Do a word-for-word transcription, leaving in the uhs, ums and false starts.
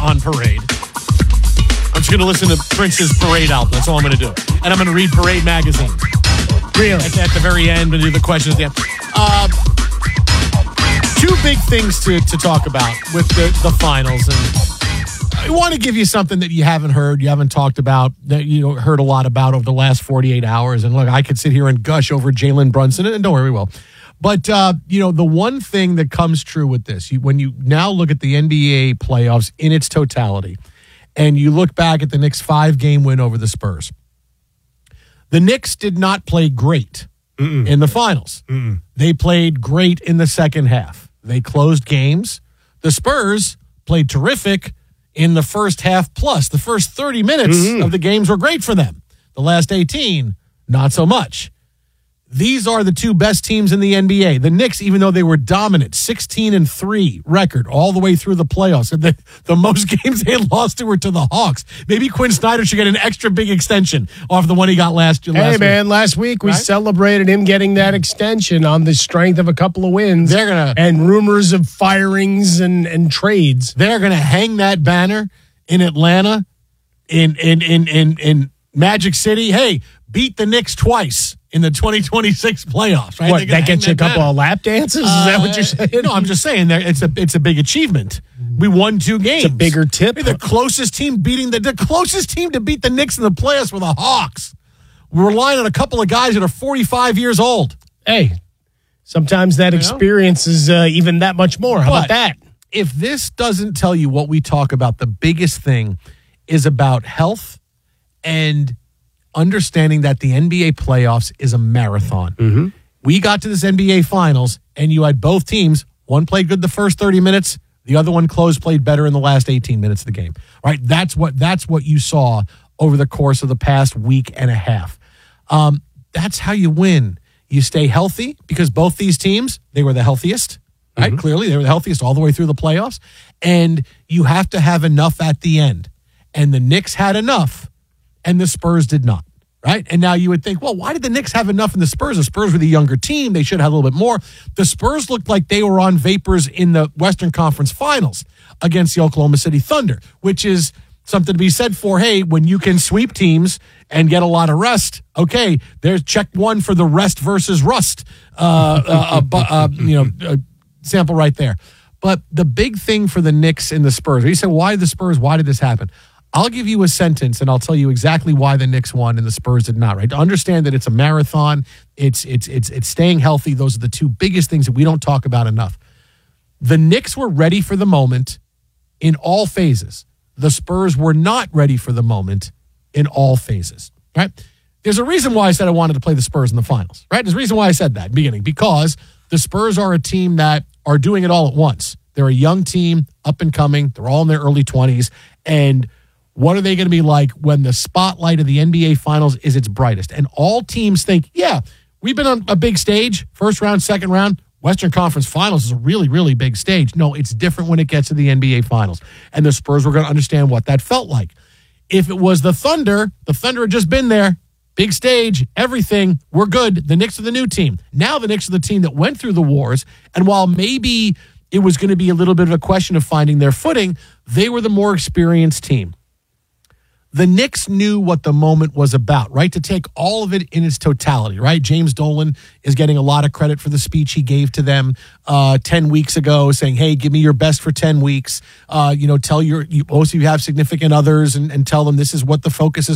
on parade. I'm just going to listen to Prince's Parade album. That's all I'm going to do. And I'm going to read Parade magazine. Really? At, at the very end, and do the questions at the end. Uh, two big things to, to talk about with the, the finals. And I want to give you something that you haven't heard, you haven't talked about, that you heard a lot about over the last forty-eight hours. And look, I could sit here and gush over Jalen Brunson, and don't worry, we will. But, uh, you know, the one thing that comes true with this, you, when you now look at the N B A playoffs in its totality, and you look back at the Knicks' five-game win over the Spurs, the Knicks did not play great Mm-mm. in the finals. Mm-mm. They played great in the second half. They closed games. The Spurs played terrific in the first half plus. The first thirty minutes mm-hmm. of the games were great for them. The last eighteen, not so much. These are the two best teams in the N B A. The Knicks, even though they were dominant, sixteen and three record all the way through the playoffs. And the, the most games they had lost to were to the Hawks. Maybe Quinn Snyder should get an extra big extension off the one he got last year. Hey, last man, week. last week we right? celebrated him getting that extension on the strength of a couple of wins. They're gonna and rumors of firings and, and trades. They're going to hang that banner in Atlanta, in, in, in, in, in Magic City. Hey, beat the Knicks twice in the twenty twenty-six playoffs, right? What, that gets you a couple banner. of lap dances? Is uh, that what you're saying? No, I'm just saying there. It's a it's a big achievement. We won two games. It's a bigger tip. We're the closest team beating the the closest team to beat the Knicks in the playoffs were the Hawks. We're relying on a couple of guys that are forty-five years old. Hey, sometimes that you experience know? is uh, even that much more. How but about that? If this doesn't tell you what we talk about, the biggest thing is about health and understanding that the N B A playoffs is a marathon. Mm-hmm. We got to this N B A finals, and you had both teams. One played good the first thirty minutes. The other one closed, played better in the last eighteen minutes of the game. Right? That's what that's what you saw over the course of the past week and a half. Um, that's how you win. You stay healthy because both these teams, they were the healthiest. Right? Mm-hmm. Clearly, they were the healthiest all the way through the playoffs. And you have to have enough at the end. And the Knicks had enough, and the Spurs did not. Right? And now you would think, well, why did the Knicks have enough in the Spurs? The Spurs were the younger team. They should have a little bit more. The Spurs looked like they were on vapors in the Western Conference Finals against the Oklahoma City Thunder, which is something to be said for, hey, when you can sweep teams and get a lot of rest, okay, there's check one for the rest versus rust, uh, uh, uh, uh, you know, uh, sample right there. But the big thing for the Knicks and the Spurs, you say, why the Spurs? Why did this happen? I'll give you a sentence, and I'll tell you exactly why the Knicks won and the Spurs did not. Right? To understand that it's a marathon, it's it's it's it's staying healthy. Those are the two biggest things that we don't talk about enough. The Knicks were ready for the moment in all phases. The Spurs were not ready for the moment in all phases. Right? There's a reason why I said I wanted to play the Spurs in the finals. Right? There's a reason why I said that in the beginning, because the Spurs are a team that are doing it all at once. They're a young team, up and coming. They're all in their early twenties, and what are they going to be like when the spotlight of the N B A Finals is its brightest? And all teams think, yeah, we've been on a big stage, first round, second round. Western Conference Finals is a really, really big stage. No, it's different when it gets to the N B A Finals. And the Spurs were going to understand what that felt like. If it was the Thunder, the Thunder had just been there, big stage, everything, we're good. The Knicks are the new team. Now the Knicks are the team that went through the wars, and while maybe it was going to be a little bit of a question of finding their footing, they were the more experienced team. The Knicks knew what the moment was about, right? To take all of it in its totality, right? James Dolan is getting a lot of credit for the speech he gave to them uh, ten weeks ago, saying, hey, give me your best for ten weeks. Uh, you know, tell your, you, most of you have significant others and, and tell them this is what the focus is